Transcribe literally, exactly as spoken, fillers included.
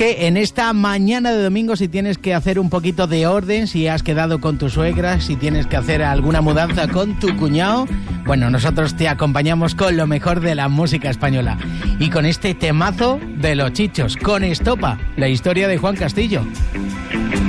que en esta mañana de domingo, si tienes que hacer un poquito de orden, si has quedado con tu suegra, si tienes que hacer alguna mudanza con tu cuñado, bueno, nosotros te acompañamos con lo mejor de la música española. Y con este temazo de Los Chichos, con Estopa, la historia de Juan Castillo.